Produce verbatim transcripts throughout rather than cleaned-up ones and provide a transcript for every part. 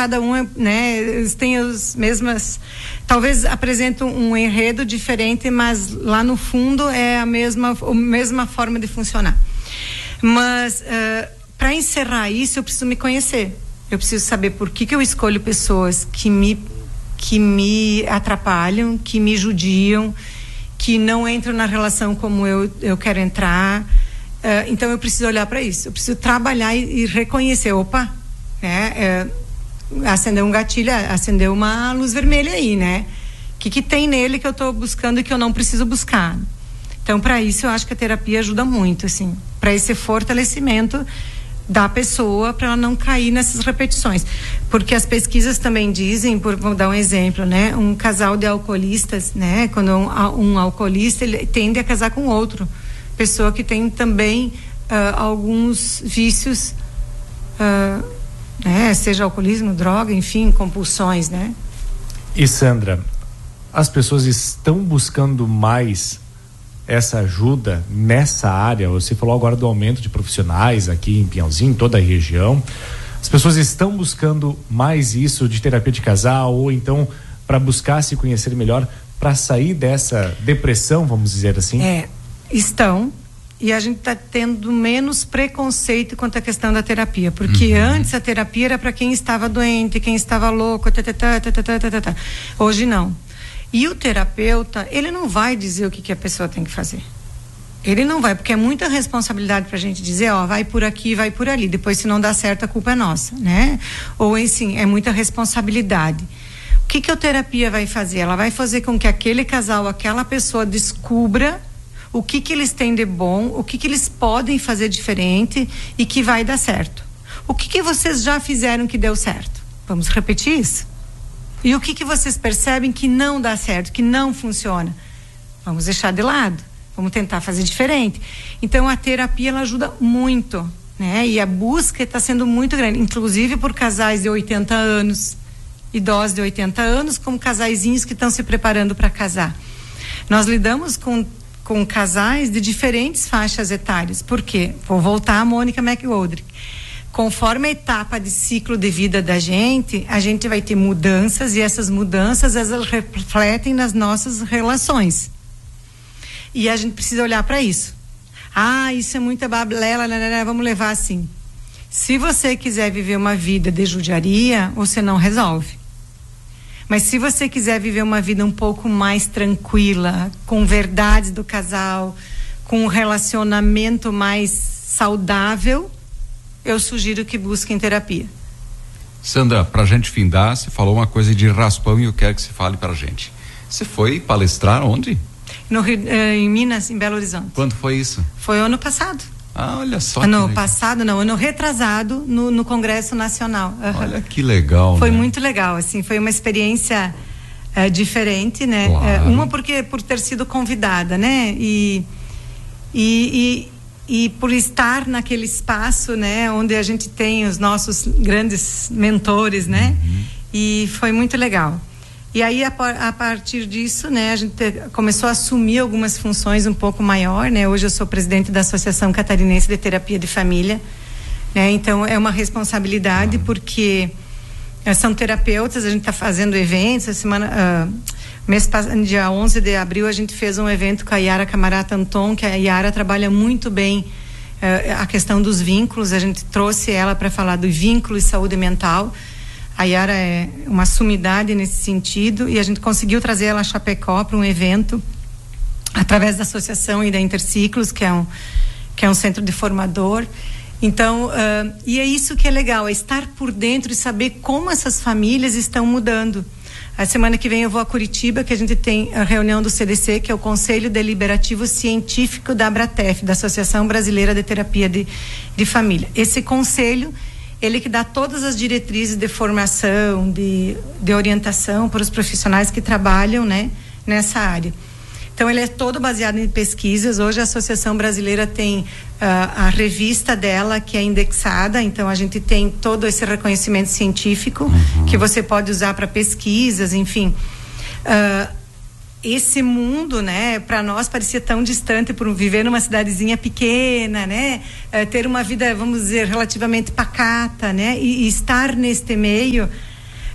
cada um, né, eles têm as mesmas, talvez apresentam um enredo diferente, mas lá no fundo é a mesma, a mesma forma de funcionar. Mas uh, para encerrar isso, eu preciso me conhecer. Eu preciso saber por que que eu escolho pessoas que me, que me atrapalham, que me judiam, que não entram na relação como eu, eu quero entrar. Uh, então eu preciso olhar para isso. Eu preciso trabalhar e, e reconhecer. Opa, né? É, acender um gatilho, acender uma luz vermelha aí, né? O que que tem nele que eu estou buscando e que eu não preciso buscar? Então, para isso, eu acho que a terapia ajuda muito, assim, para esse fortalecimento da pessoa, para ela não cair nessas repetições. Porque as pesquisas também dizem, por, vou dar um exemplo, né? Um casal de alcoolistas, né? Quando um, um alcoolista, ele tende a casar com outro. Pessoa que tem também uh, alguns vícios, uh, né? Seja alcoolismo, droga, enfim, compulsões, né? E Sandra, as pessoas estão buscando mais essa ajuda nessa área? Você falou agora do aumento de profissionais aqui em Pinhalzinho, em toda a região. As pessoas estão buscando mais isso de terapia de casal, ou então para buscar se conhecer melhor, para sair dessa depressão, vamos dizer assim? É, estão, e a gente está tendo menos preconceito quanto à questão da terapia, porque uhum. antes a terapia era para quem estava doente, quem estava louco, tá, tá, tá, tá, tá, tá, tá. Hoje não. E o terapeuta, ele não vai dizer o que, que a pessoa tem que fazer. Ele não vai, porque é muita responsabilidade pra gente dizer, ó, vai por aqui, vai por ali. Depois, se não dá certo, a culpa é nossa, né? Ou, assim, é muita responsabilidade. O que que a terapia vai fazer? Ela vai fazer com que aquele casal, aquela pessoa descubra o que que eles têm de bom, o que que eles podem fazer diferente e que vai dar certo. O que que vocês já fizeram que deu certo? Vamos repetir isso? E o que que vocês percebem que não dá certo, que não funciona? Vamos deixar de lado. Vamos tentar fazer diferente. Então, a terapia, ela ajuda muito, né? E a busca está sendo muito grande, inclusive por casais de oitenta anos, idosos de oitenta anos, como casaizinhos que estão se preparando para casar. Nós lidamos com, com casais de diferentes faixas etárias. Por quê? Vou voltar a Mônica McGoldrick. Conforme a etapa de ciclo de vida da gente, a gente vai ter mudanças, e essas mudanças, elas refletem nas nossas relações. E a gente precisa olhar para isso. Ah, isso é muita bablela, vamos levar assim. Se você quiser viver uma vida de judiaria, você não resolve. Mas se você quiser viver uma vida um pouco mais tranquila, com verdades do casal, com um relacionamento mais saudável, eu sugiro que busquem terapia. Sandra, pra gente findar, você falou uma coisa de raspão e eu quero que você fale pra gente. Você foi palestrar onde? No Rio, eh, em Minas, em Belo Horizonte. Quando foi isso? Foi ano passado. Ah, olha só. Ano passado, não, ano retrasado, no, no Congresso Nacional. Uhum. Olha que legal. Foi né? muito legal, assim, foi uma experiência uh, diferente, né? Claro. Uh, uma porque por ter sido convidada, né? E, e, e E por estar naquele espaço, né, onde a gente tem os nossos grandes mentores, né, uhum. E foi muito legal. E aí, a, a partir disso, né, a gente começou a assumir algumas funções um pouco maior, né. Hoje eu sou presidente da Associação Catarinense de Terapia de Família, né. Então é uma responsabilidade, uhum. porque uh, são terapeutas, a gente está fazendo eventos. A semana, uh, mês passado, dia onze de abril, a gente fez um evento com a Yara Camarata Anton, que a Yara trabalha muito bem uh, a questão dos vínculos. A gente trouxe ela para falar do vínculo e saúde mental. A Yara é uma sumidade nesse sentido, e a gente conseguiu trazer ela a Chapecó para um evento através da associação e da Interciclos, que é um, que é um centro de formador. Então, uh, e é isso que é legal, é estar por dentro e saber como essas famílias estão mudando. A semana que vem eu vou a Curitiba, que a gente tem a reunião do C D C, que é o Conselho Deliberativo Científico da ABRATEF, da Associação Brasileira de Terapia de, de Família. Esse conselho, ele que dá todas as diretrizes de formação, de, de orientação para os profissionais que trabalham, né, nessa área. Então, ele é todo baseado em pesquisas. Hoje a Associação Brasileira tem uh, a revista dela, que é indexada, então a gente tem todo esse reconhecimento científico, uhum. que você pode usar para pesquisas, enfim. Uh, esse mundo, né, para nós parecia tão distante, por viver numa cidadezinha pequena, né, uh, ter uma vida, vamos dizer, relativamente pacata, né, e, e estar neste meio,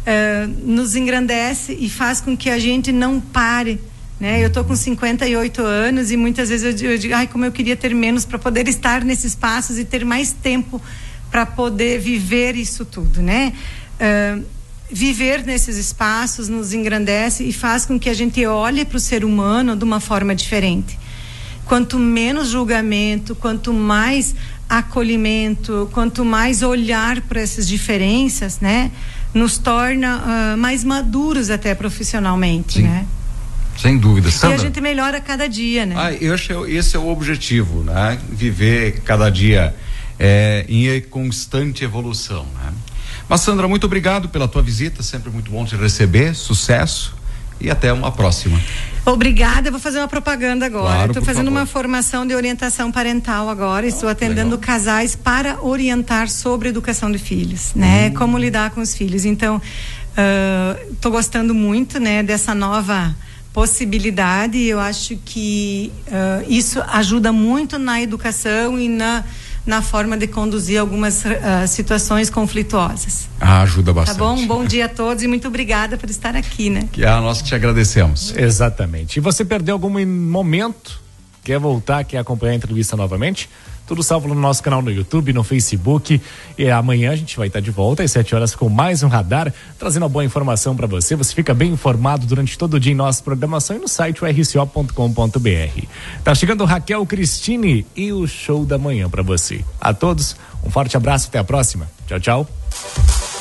uh, nos engrandece e faz com que a gente não pare, né? Eu tô com cinquenta e oito anos e muitas vezes eu digo, eu digo ai, como eu queria ter menos para poder estar nesses espaços e ter mais tempo para poder viver isso tudo, né? Uh, viver nesses espaços nos engrandece e faz com que a gente olhe para o ser humano de uma forma diferente. Quanto menos julgamento, quanto mais acolhimento, quanto mais olhar para essas diferenças, né, nos torna uh, mais maduros até profissionalmente. Sim. Né? Sem dúvida. Sandra, e a gente melhora a cada dia, né? Ah, eu acho que esse é o objetivo, né? Viver cada dia é, em constante evolução, né? Mas Sandra, muito obrigado pela tua visita, sempre muito bom te receber, sucesso e até uma próxima. Obrigada, eu vou fazer uma propaganda agora. Claro, estou fazendo favor. uma formação de orientação parental agora, oh, estou atendendo legal. casais para orientar sobre educação de filhos, né? Hum. Como lidar com os filhos. Então, estou uh, gostando muito, né, dessa nova possibilidade. Eu acho que uh, isso ajuda muito na educação e na na forma de conduzir algumas uh, situações conflituosas. Ah, ajuda bastante. Tá bom? Um bom dia a todos e muito obrigada por estar aqui, né? Que a nós te agradecemos. Exatamente. E você perdeu algum momento? Quer voltar, quer acompanhar a entrevista novamente? Tudo salvo no nosso canal no YouTube, no Facebook. E amanhã a gente vai estar de volta às sete horas com mais um Radar, trazendo uma boa informação para você. Você fica bem informado durante todo o dia em nossa programação e no site r c o ponto com ponto b r. Tá chegando Raquel Cristine e o show da manhã para você. A todos, um forte abraço, até a próxima. Tchau, tchau.